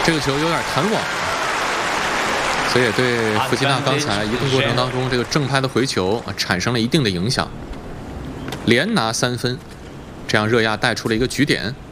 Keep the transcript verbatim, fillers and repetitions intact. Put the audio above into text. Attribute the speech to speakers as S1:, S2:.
S1: 这个球有点弹网，所以也对弗吉纳刚才移动过程当中这个正拍的回球啊产生了一定的影响。连拿三分，这样热亚带出了一个局点。